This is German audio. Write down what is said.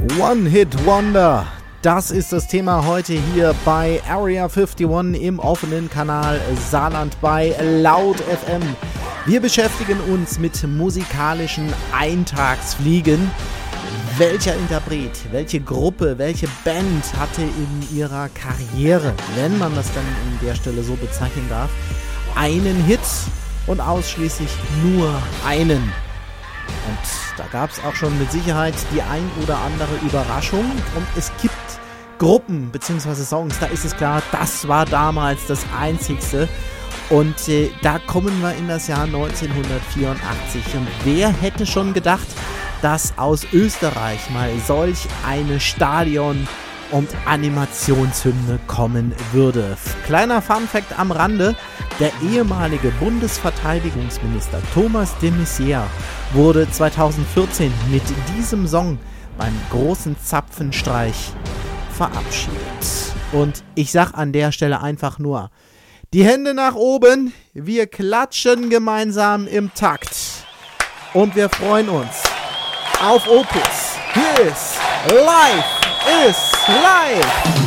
One-Hit-Wonder. Das ist das Thema heute hier bei Area 51 im offenen Kanal Saarland bei Laut FM. Wir beschäftigen uns mit musikalischen Eintagsfliegen. Welcher Interpret, welche Gruppe, welche Band hatte in ihrer Karriere, wenn man das dann an der Stelle so bezeichnen darf, einen Hit und ausschließlich nur einen? Und da gab es auch schon mit Sicherheit die ein oder andere Überraschung. Und es gibt Gruppen bzw. Songs, da ist es klar, das war damals das Einzigste. Und da kommen wir in das Jahr 1984. Und wer hätte schon gedacht, dass aus Österreich mal solch eine Stadion- und Animationshymne kommen würde? Kleiner Funfact am Rande: Der ehemalige Bundesverteidigungsminister Thomas de Maizière wurde 2014 mit diesem Song beim großen Zapfenstreich verabschiedet. Und ich sag an der Stelle einfach nur: Die Hände nach oben, wir klatschen gemeinsam im Takt. Und wir freuen uns auf Opus. Hier ist Live is Life.